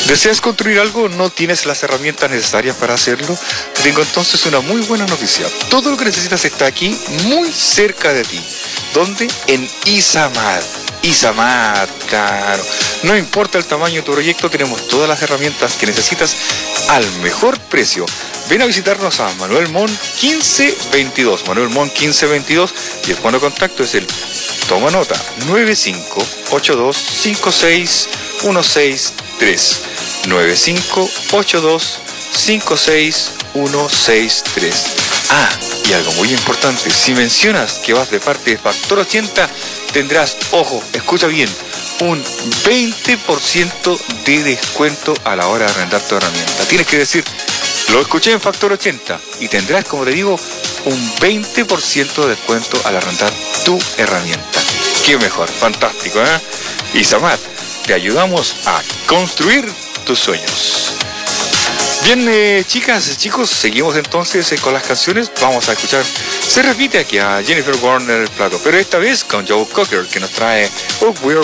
¿Deseas construir algo? ¿No tienes las herramientas necesarias para hacerlo? Te tengo entonces una muy buena noticia. Todo lo que necesitas está aquí, muy cerca de ti. ¿Dónde? En Izamat. Izamat, claro. No importa el tamaño de tu proyecto, tenemos todas las herramientas que necesitas al mejor precio. Ven a visitarnos a Manuel Mon 1522. Manuel Mon 1522 y el fondo de contacto es el, toma nota, 9582566163. 9582566163. Ah, y algo muy importante, si mencionas que vas de parte de Factor 80, tendrás, ojo, escucha bien, un 20% de descuento a la hora de arrendar tu herramienta. Tienes que decir, lo escuché en Factor 80 y tendrás, como te digo, un 20% de descuento al arrendar tu herramienta. Qué mejor, fantástico, ¿eh? Izamat, te ayudamos a construir tus sueños. Bien, chicas, chicos, seguimos entonces con las canciones. Vamos a escuchar, se repite aquí a Jennifer Warner el plato, pero esta vez con Joe Cocker, que nos trae Oh We're